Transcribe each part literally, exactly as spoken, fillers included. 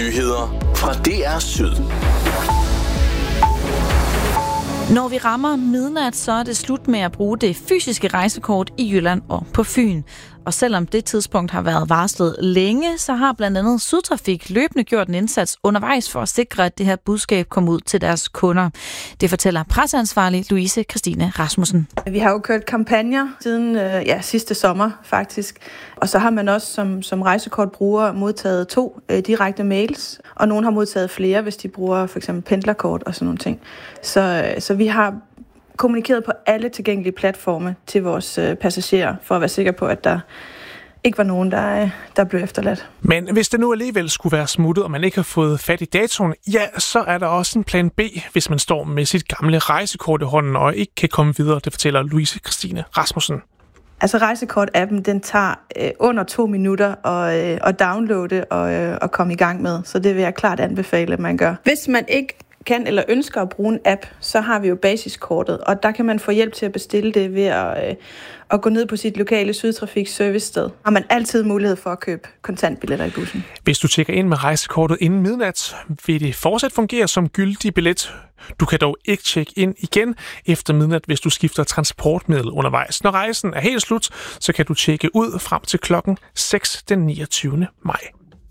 Nyheder fra D R Syd. Når vi rammer midnat, så er det slut med at bruge det fysiske rejsekort i Jylland og på Fyn. Og selvom det tidspunkt har været varslet længe, så har blandt andet Sydtrafik løbende gjort en indsats undervejs for at sikre, at det her budskab kommer ud til deres kunder. Det fortæller presseansvarlig Louise Christine Rasmussen. Vi har jo kørt kampagner siden ja, sidste sommer faktisk. Og så har man også som, som rejsekortbruger modtaget to øh, direkte mails. Og nogen har modtaget flere, hvis de bruger for eksempel pendlerkort og sådan nogle ting. Så, så vi har kommunikeret på alle tilgængelige platforme til vores øh, passagerer, for at være sikker på, at der ikke var nogen, der, øh, der blev efterladt. Men hvis det nu alligevel skulle være smuttet, og man ikke har fået fat i datoen, ja, så er der også en plan B, hvis man står med sit gamle rejsekort i hånden og ikke kan komme videre. Det fortæller Louise Christine Rasmussen. Altså rejsekort-appen, den tager øh, under to minutter at, øh, at downloade og, øh, og komme i gang med. Så det vil jeg klart anbefale, at man gør. Hvis man ikke kan eller ønsker at bruge en app, så har vi jo basiskortet, og der kan man få hjælp til at bestille det ved at, øh, at gå ned på sit lokale Sydtrafik servicested. Har man altid mulighed for at købe kontantbilletter i bussen. Hvis du tjekker ind med rejsekortet inden midnat, vil det fortsat fungere som gyldig billet. Du kan dog ikke tjekke ind igen efter midnat, hvis du skifter transportmiddel undervejs. Når rejsen er helt slut, så kan du tjekke ud frem til klokken seks den niogtyvende maj.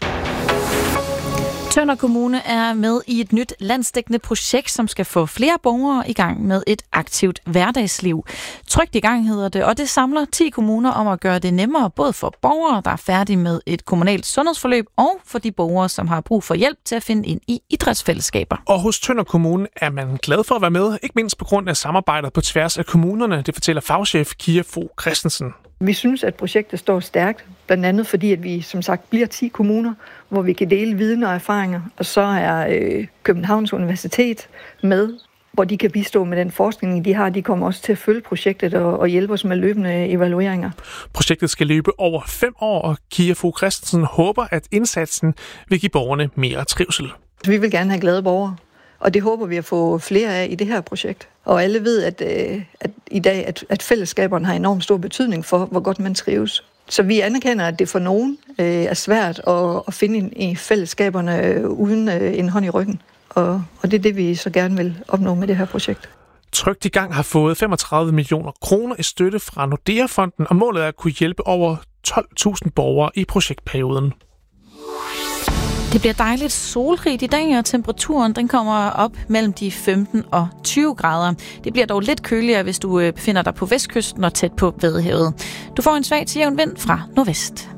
Tønder Kommune er med i et nyt landsdækkende projekt, som skal få flere borgere i gang med et aktivt hverdagsliv. Trygt i gang hedder det, og det samler ti kommuner om at gøre det nemmere, både for borgere, der er færdige med et kommunalt sundhedsforløb, og for de borgere, som har brug for hjælp til at finde ind i idrætsfællesskaber. Og hos Tønder Kommune er man glad for at være med, ikke mindst på grund af samarbejdet på tværs af kommunerne, det fortæller fagchef Kia Fogh Christensen. Vi synes, at projektet står stærkt, blandt andet fordi, at vi som sagt bliver ti kommuner, hvor vi kan dele viden og erfaringer. Og så er øh, Københavns Universitet med, hvor de kan bistå med den forskning, de har. De kommer også til at følge projektet og, og hjælpe os med løbende evalueringer. Projektet skal løbe over fem år, og Kia Fogh Christensen håber, at indsatsen vil give borgerne mere trivsel. Vi vil gerne have glade borgere, og det håber vi at få flere af i det her projekt. Og alle ved, at, at i dag at, at fællesskaberne har enormt stor betydning for, hvor godt man trives. Så vi anerkender, at det for nogen øh, er svært at, at finde i fællesskaberne øh, uden øh, en hånd i ryggen. Og, og det er det, vi så gerne vil opnå med det her projekt. Trygt i gang har fået femogtredive millioner kroner i støtte fra Nordea-fonden, og målet er at kunne hjælpe over tolv tusind borgere i projektperioden. Det bliver dejligt solrigt i dag, og temperaturen den kommer op mellem de femten og tyve grader. Det bliver dog lidt køligere, hvis du befinder dig på vestkysten og tæt på Vadehavet. Du får en svag til jævn vind fra nordvest.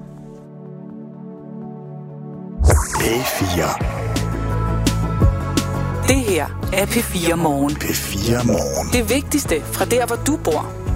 P fire. Det her er P fire Morgen. P fire Morgen. Det vigtigste fra der, hvor du bor.